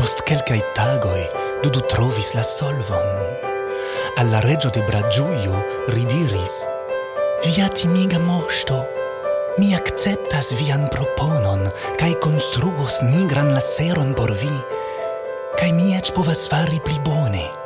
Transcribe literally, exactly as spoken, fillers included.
Post kelkaj tagoj Dudu trovis la solvon. Al la regio de Bragiujo ridiris: Via timiga moŝto, mi akceptas vian proponon kaj konstruos nigran laseron por vi, kaj mi eĉ povas fari pli bone.